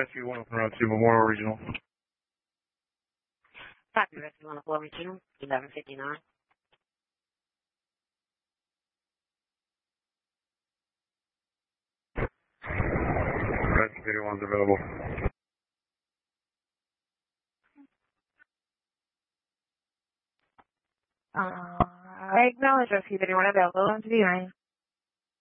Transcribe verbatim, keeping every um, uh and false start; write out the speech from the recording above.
Rescue one oh two Memorial Regional. Copy, Rescue one oh four Regional, eleven fifty-nine. Rescue thirty-one's available. Uh, I acknowledge Rescue thirty-one available. To be right.